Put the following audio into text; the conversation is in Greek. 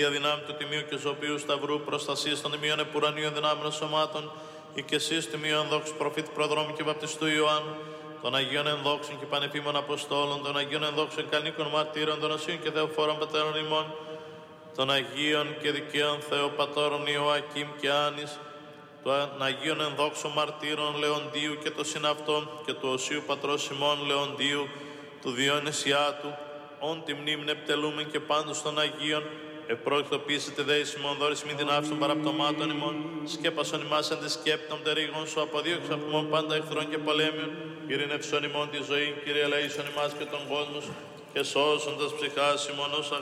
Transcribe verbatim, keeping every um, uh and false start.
Δυνάμει του Τιμίου και Ζωπίου Σταυρού, προστασία των Τιμίων Επουρανίων δυνάμεων σωμάτων, η και εσείς Τιμίων ενδόξου προφήτη προδρόμου και βαπτιστού Ιωάννου, των Αγίων ενδόξων και πανεπίμων Αποστόλων, των Αγίων ενδόξων κανίκων μαρτύρων, των Οσίων και Θεοφόρων Πατέρων ημών, των Αγίων και δικαίων Θεοπατώρων Ιωακήμ και Άνης, των Αγίων ενδόξων μαρτύρων Λεοντίου και το συναυτό και του Οσίου Πατρός ημών Λεοντίου, του Διονυσιάτου, όν τη μνήμην επιτελούμεν και πάντως των Αγίων, επρόκειτοποιήσετε δε εις ημών δώρης μη δυνάψη των παραπτωμάτων ημών, σκέπασον ημάς αντισκέπτων τερίγων σου, αποδίωξα από πάντα εχθρών και πολέμιων, ειρηνευσον ημών τη ζωή, Κύριε ελεήσον ημάς και τον κόσμο σου, και σώσοντας ψυχάς ημών ως